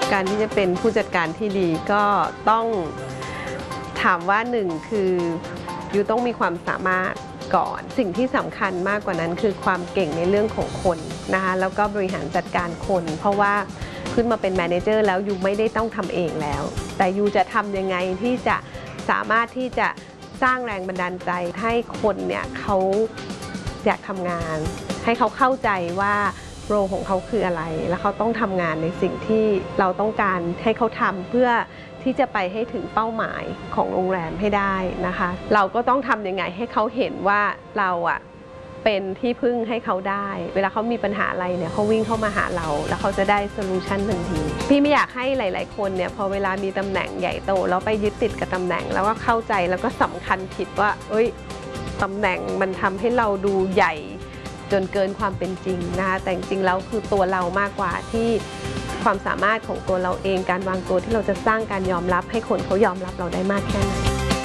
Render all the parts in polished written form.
การที่จะเป็นผู้จัดการที่ดีก็ต้องถามว่าหนึ่งคือยูต้องมีความสามารถก่อนสิ่งที่สำคัญมากกว่านั้นคือความเก่งในเรื่องของคนนะคะแล้วก็บริหารจัดการคนเพราะว่าขึ้นมาเป็นแมเนเจอร์แล้วยูไม่ได้ต้องทำเองแล้วแต่ยูจะทำยังไงที่จะสามารถที่จะสร้างแรงบันดาลใจให้คนเนี่ยเขาอยากทำงานให้เขาเข้าใจว่าโรของเขาคืออะไรแล้วเขาต้องทำงานในสิ่งที่เราต้องการให้เขาทำเพื่อที่จะไปให้ถึงเป้าหมายของโรงแรมให้ได้นะคะเราก็ต้องทำยังไงให้เขาเห็นว่าเราเป็นที่พึ่งให้เขาได้เวลาเขามีปัญหาอะไรเนี่ยเขาวิ่งเข้ามาหาเราแล้วเขาจะได้โซลูชันทันทีพี่ไม่อยากให้หลายๆคนเนี่ยพอเวลามีตำแหน่งใหญ่โตแล้วไปยึดติดกับตำแหน่งแล้วก็เข้าใจแล้วก็สำคัญผิดว่าตำแหน่งมันทำให้เราดูใหญ่จนเกินความเป็นจริงนะคะแต่จริงๆแล้วคือตัวเรามากกว่าที่ความสามารถของตัวเราเองการวางตัวที่เราจะสร้างการยอมรับให้คนเขายอมรับเราได้มากแค่ไหน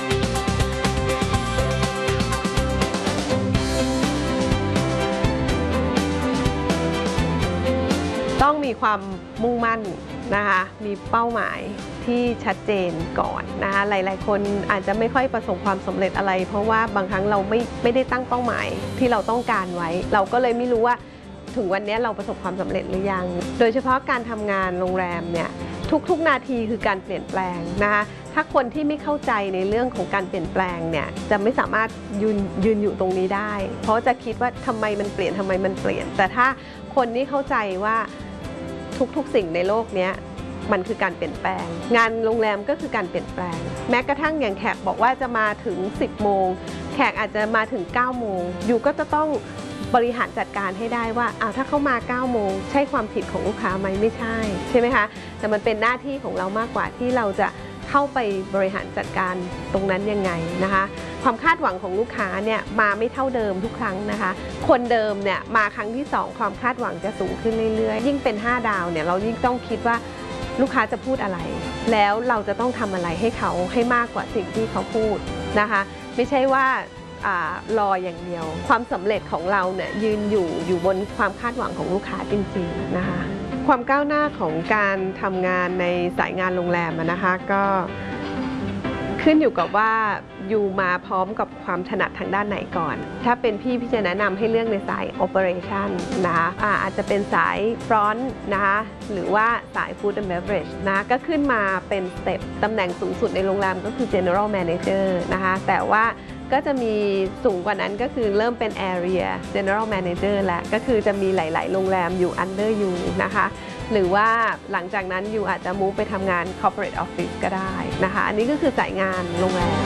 ต้องมีความมุ่งมั่นนะคะมีเป้าหมายที่ชัดเจนก่อนนะคะหลายๆคนอาจจะไม่ค่อยประสบความสำเร็จอะไรเพราะว่าบางครั้งเราไม่ได้ตั้งเป้าหมายที่เราต้องการไว้เราก็เลยไม่รู้ว่าถึงวันนี้เราประสบความสำเร็จหรือยังโดยเฉพาะการทำงานโรงแรมเนี่ยทุกนาทีคือการเปลี่ยนแปลงนะคะถ้าคนที่ไม่เข้าใจในเรื่องของการเปลี่ยนแปลงเนี่ยจะไม่สามารถยืนอยู่ตรงนี้ได้เพราะจะคิดว่าทำไมมันเปลี่ยนแต่ถ้าคนที่เข้าใจว่าทุกสิ่งในโลกนี้มันคือการเปลี่ยนแปลงงานโรงแรมก็คือการเปลี่ยนแปลงแม้กระทั่งอย่างแขกบอกว่าจะมาถึง10 โมงแขกอาจจะมาถึง9 โมงอยู่ก็จะต้องบริหารจัดการให้ได้ว่าถ้าเขามา9 โมงใช่ความผิดของลูกค้าไหมไม่ใช่ไหมคะแต่มันเป็นหน้าที่ของเรามากกว่าที่เราจะเข้าไปบริหารจัดการตรงนั้นยังไงนะคะความคาดหวังของลูกค้าเนี่ยมาไม่เท่าเดิมทุกครั้งนะคะคนเดิมเนี่ยมาครั้งที่2ความคาดหวังจะสูงขึ้นเรื่อยๆยิ่งเป็น5 ดาวเนี่ยเรายิ่งต้องคิดว่าลูกค้าจะพูดอะไรแล้วเราจะต้องทำอะไรให้เขาให้มากกว่าสิ่งที่เขาพูดนะคะไม่ใช่ว่ารออย่างเดียวความสำเร็จของเราเนี่ยยืนอยู่บนความคาดหวังของลูกค้าจริงๆนะคะความก้าวหน้าของการทำงานในสายงานโรงแรมนะคะก็ขึ้นอยู่กับว่าอยู่มาพร้อมกับความถนัดทางด้านไหนก่อนถ้าเป็นพี่จะแนะนำให้เลือกในสาย Operation นะคะอาจจะเป็นสาย Front นะคะหรือว่าสาย Food and Beverage นะก็ขึ้นมาเป็นสเต็ปตำแหน่งสูงสุดในโรงแรมก็คือ General Manager นะคะแต่ว่าก็จะมีสูงกว่านั้นก็คือเริ่มเป็น Area General Manager แล้วก็คือจะมีหลายๆโรงแรมอยู่ Under อยู่นะคะหรือว่าหลังจากนั้นอยู่อาจจะมูฟไปทำงาน Corporate Office ก็ได้นะคะอันนี้ก็คือสายงานโรงแรม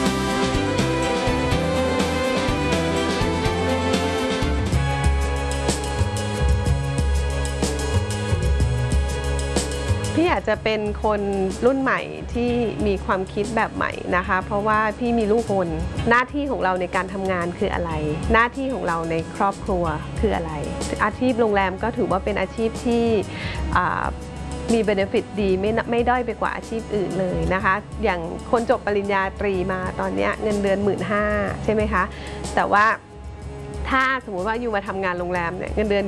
พี่อาจจะเป็นคนรุ่นใหม่ที่มีความคิดแบบใหม่นะคะเพราะว่าพี่มีลูกคนหน้าที่ของเราในการทำงานคืออะไรหน้าที่ของเราในครอบครัวคืออะไรอาชีพโรงแรมก็ถือว่าเป็นอาชีพที่มีเบเนฟิตดีไม่ด้อยไปกว่าอาชีพอื่นเลยนะคะอย่างคนจบปริญญาตรีมาตอนนี้เงินเดือน 15,000 ใช่ไหมคะแต่ว่าถ้าสมมุติว่าอยู่มาทำงานโรงแรมเนี่ยเงินเดือน